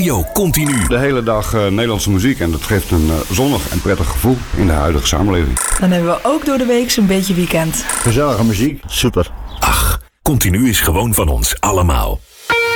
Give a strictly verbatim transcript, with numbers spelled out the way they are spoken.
Radio Continu. De hele dag uh, Nederlandse muziek en dat geeft een uh, zonnig en prettig gevoel in de huidige samenleving. Dan hebben we ook door de week zo'n beetje weekend. Gezellige muziek, super. Ach, Continu is gewoon van ons allemaal.